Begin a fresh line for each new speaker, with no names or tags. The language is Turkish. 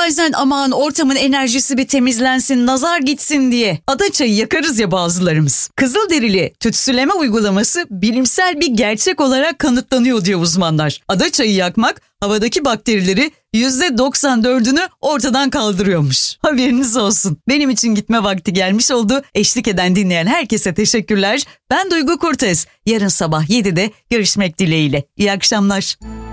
bazen aman ortamın enerjisi bir temizlensin, nazar gitsin diye ada çayı yakarız ya bazılarımız. Kızılderili tütsüleme uygulaması bilimsel bir gerçek olarak kanıtlanıyor diyor uzmanlar. Ada çayı yakmak havadaki bakterileri %94'ünü ortadan kaldırıyormuş. Haberiniz olsun. Benim için gitme vakti gelmiş oldu. Eşlik eden, dinleyen herkese teşekkürler. Ben Duygu Kurtez. Yarın sabah 7'de görüşmek dileğiyle. İyi akşamlar.